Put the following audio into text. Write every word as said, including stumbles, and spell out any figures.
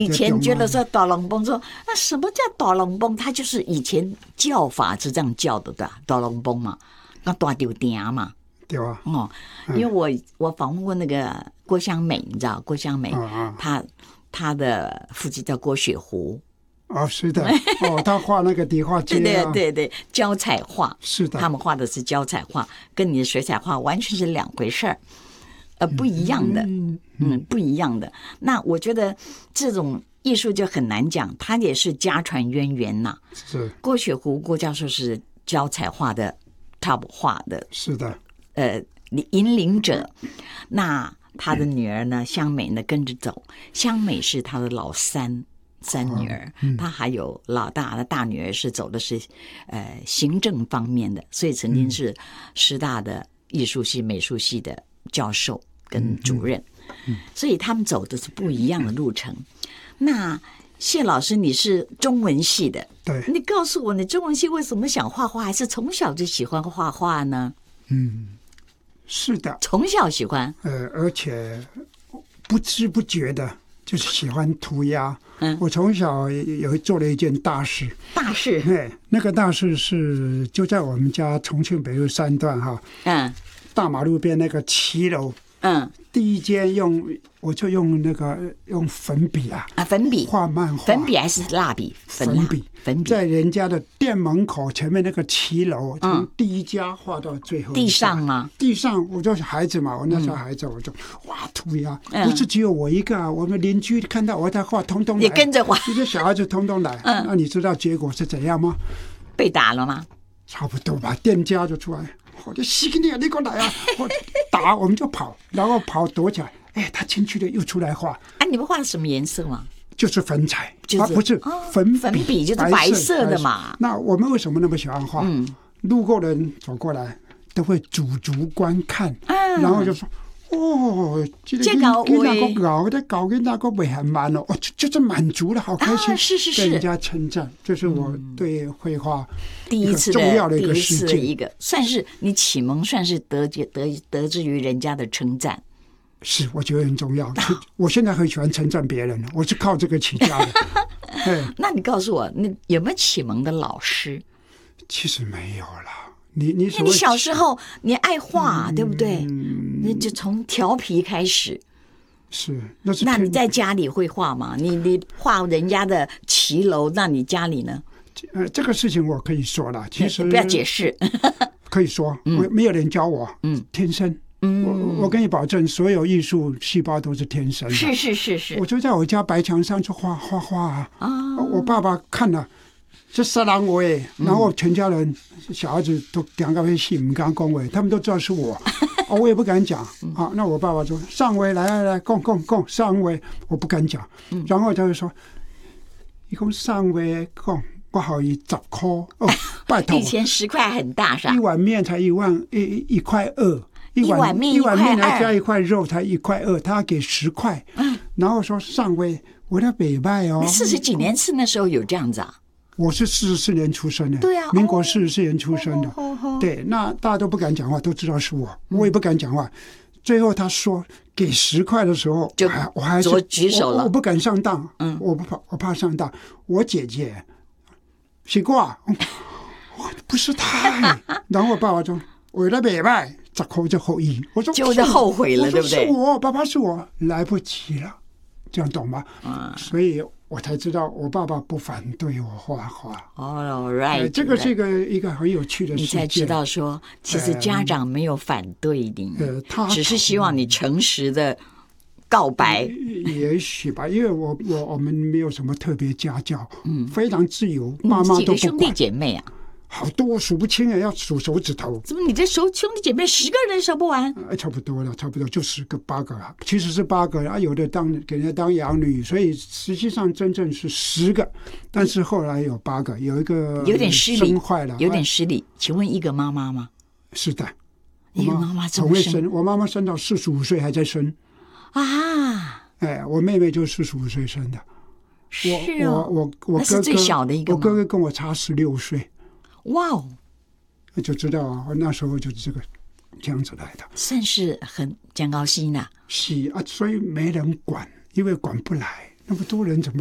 以前觉得说大龙崩，说那什么叫大龙崩？他就是以前叫法是这样叫的的，大龙崩嘛，那大丢丁嘛， 对啊。 哦，因为我我访问过那个郭香美，你知道郭香美，她她的父亲叫郭雪湖。 哦，是的，哦，他画那个底画街、啊， 对对对，胶彩画是的， 他们画的是胶彩画，跟你的水彩画完全是两回事儿，呃，不一样的，嗯, 嗯, 嗯，不一样的。那我觉得这种艺术就很难讲，它也是家传渊源呐。 是郭雪湖郭教授是胶彩画的 top 画的， 是的， 呃，引领者。那他的女儿呢，香美呢跟着走，香美是他的老三。三女儿，哦嗯、她还有老大的大女儿是走的是呃行政方面的，所以曾经是师大的艺术系、美术系的教授跟主任，嗯嗯、所以他们走的是不一样的路程。那谢老师，你是中文系的， 对， 你告诉我，你中文系为什么想画画，还是从小就喜欢画画呢？ 嗯，是的， 从小喜欢， 呃，而且不知不觉的。就是喜欢涂鸦， 嗯， 我从小有做了一件大事， 大事， 对，那个大事是就在我们家重庆北路三段哈， 嗯， 大马路边那个骑楼， 嗯， 第一间用我就用那个用粉笔啊， 啊，粉笔画漫画， 粉笔还是蜡笔？ 粉笔， 粉笔， 在人家的店门口前面那个骑楼，从第一家画到最后。 地上吗？ 地上，我就是孩子嘛，我那时候孩子，我就哇涂鸦，不是只有我一个啊，我们邻居看到我在画，通通来， 也跟着画， 这些小孩子通通来。嗯，那你知道结果是怎样吗？ 被打了吗？ 差不多吧，店家就出来，我就洗你，你给我来啊！我打，我们就跑，然后跑躲起来。哎，他进去了，又出来画。 哎、啊，你们画的什么颜色吗？ 就是粉彩， 就是、 啊、不是粉笔， 粉笔就是白色的嘛。 那我们为什么那么喜欢画？ 嗯， 路过人走过来都会驻足观看， 嗯、 然后就说：“哦，这个搞给那个搞的搞跟那个没很慢哦，哦，就就是满足了，好开心， 啊、是是是， 被人家称赞，这是我对绘画第一次重要的一个事件，一个算是你启蒙，算是得得得之于人家的称赞。” 是，我觉得很重要。我现在很喜欢称赞别人，我是靠这个起家的。 那你告诉我，你有没有启蒙的老师？ 其实没有了。你你你小时候你爱画， 嗯、 对不对？那就从调皮开始。 是，那是。 那你在家里会画吗？你你画人家的骑楼，那你家里呢？ 呃，这个事情我可以说了，其实不要解释。 可以说，嗯、没有人教我， 嗯， 天生。 嗯， 我我跟你保证，所有艺术细胞都是天生的。 是是是是， 我就在我家白墙上就画画画啊。 啊， 我爸爸看了，这杀人我哎，然后全家人小孩子都两个会戏，唔敢恭维，他们都知道是我，哦，我也不敢讲。好，那我爸爸说上位来来来，供供供上位，我不敢讲。然后他就说，一共上位供。不好意思，十块哦，拜托。 以前十块很大是吧？ 一碗面才一万一一块二。 一碗面一碗面还加一块肉才一块二，他给十块，嗯，然后说上位我在北拜哦。 四十几年次那时候有这样子啊？ 我是四十四年出生的， 对啊， 民国四十四年出生的， 哦哦哦、 对，那大家都不敢讲话，都知道是我，我也不敢讲话。最后他说给十块的时候， 就我还是举手了我，我不敢上当， 嗯， 我不怕，我怕上当。我姐姐洗过，不是他，然后我爸爸说我在北拜。十块就后悔，我说就后悔了，对不对？ 是我，爸爸是我，来不及了，这样懂吗？ 嗯， 所以我才知道我爸爸不反对我画画。 哦 ，right， 这个是一个一个很有趣的事情。 你才知道说，其实家长没有反对你， 呃，他只是希望你诚实的告白。 也许吧，因为我我我们没有什么特别家教， 嗯， 非常自由，妈妈都不管。 几个兄弟姐妹啊？ 好多数不清啊，要数手指头。 怎么你这手兄弟姐妹十个人数不完？ 哎，差不多了，差不多就十个八个啊，其实是八个啊，有的当给人家当养女，所以实际上真正是十个，但是后来有八个，有一个有点失礼， 生坏了， 有点失礼。请问一个妈妈吗？ 是的， 一个妈妈怎么会生？我妈妈生到四十五岁还在生啊！ 哎，我妹妹就四十五岁生的， 是哦，我我我哥哥是最小的一个， 我哥哥跟我差十六岁。 哇哦， 那就知道啊，我那时候就是这个这样子来的， 算是很讲高兴的。 是啊，所以没人管，因为管不来。 那么多人怎么